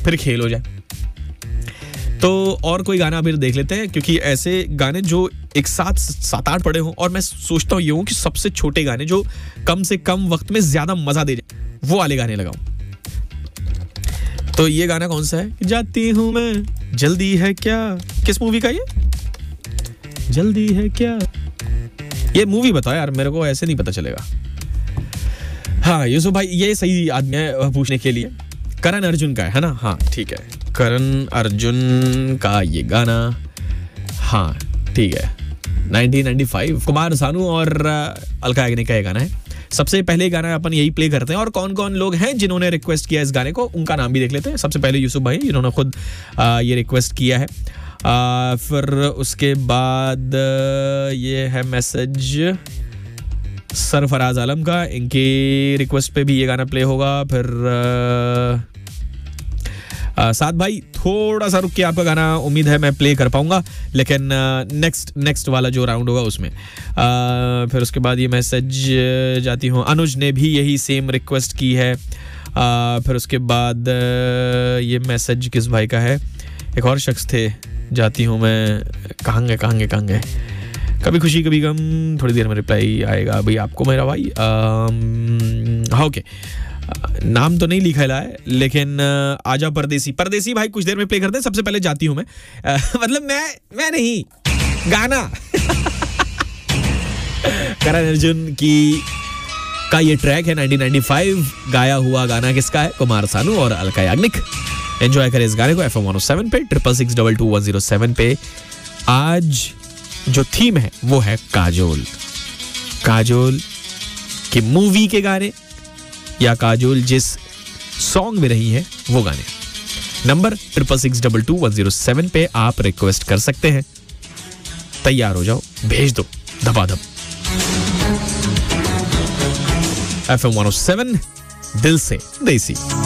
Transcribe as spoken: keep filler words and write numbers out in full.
फिर खेल हो जाए। तो और कोई गाना फिर देख लेते हैं, क्योंकि ऐसे गाने जो एक साथ सात आठ पड़े हों, और मैं सोचता हूँ ये हूँ कि सबसे छोटे गाने जो कम से कम वक्त में ज्यादा मजा दे जाए, वो वाले गाने लगाऊं। तो ये गाना कौन सा है? जाती हूँ मैं, जल्दी है क्या, किस मूवी का ये? जल्दी है क्या, ये मूवी बताओ यार, मेरे को ऐसे नहीं पता चलेगा। हाँ यूसुफ भाई ये सही आदमी है पूछने के लिए। करण अर्जुन का है ना? हाँ ठीक है, करण अर्जुन का ये गाना, हाँ ठीक है, nineteen ninety five, Kumar Sanu और अलका याग्निक का ये गाना है। सबसे पहले गाना अपन यही प्ले करते हैं, और कौन कौन लोग हैं जिन्होंने रिक्वेस्ट किया इस गाने को, उनका नाम भी देख लेते हैं। सबसे पहले यूसुफ भाई जिन्होंने खुद आ, ये रिक्वेस्ट किया है। आ, फिर उसके बाद ये है मैसेज सरफराज आलम का, इनकी रिक्वेस्ट पे भी ये गाना प्ले होगा। फिर आ, साथ भाई थोड़ा सा रुक के आपका गाना उम्मीद है मैं प्ले कर पाऊंगा, लेकिन नेक्स्ट नेक्स्ट वाला जो राउंड होगा उसमें। आ, फिर उसके बाद ये मैसेज जाती हूँ, अनुज ने भी यही सेम रिक्वेस्ट की है। आ, फिर उसके बाद ये मैसेज किस भाई का है? एक और शख्स थे, जाती हूँ मैं, कहाँ गए कहाँ गए कहाँ गए, कभी खुशी कभी गम, थोड़ी देर में रिप्लाई आएगा भाई आपको मेरा भाई। हाँ ओके, नाम तो नहीं लिखा है, लेकिन आजा परदेसी, परदेसी भाई कुछ देर में प्ले करते हैं। सबसे पहले जाती हूँ मैं, आ, मतलब मैं मैं नहीं, गाना करण अर्जुन की का ये ट्रैक है नाइनटीन नाइंटी फाइव, गाया हुआ गाना किसका है? कुमार सानू और अलका याग्निक। एंजॉय करें इस गाने को F M one O seven पे, triple six double two one zero seven पे। आज जो थीम है वो है काजोल। काजोल की मूवी के गाने या काजोल जिस सॉन्ग में रही है वो गाने। Number triple six double two one zero seven पे आप रिक्वेस्ट कर सकते हैं। तैयार हो जाओ, भेज दो धबाधब। F M one O seven, दिल से देसी।